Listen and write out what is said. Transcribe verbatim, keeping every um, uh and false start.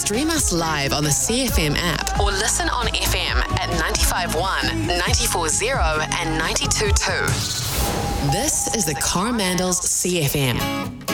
stream us live on the C F M app or listen on F M at ninety-five point one, ninety-four point zero and ninety-two point two. This is the Coromandel's C F M.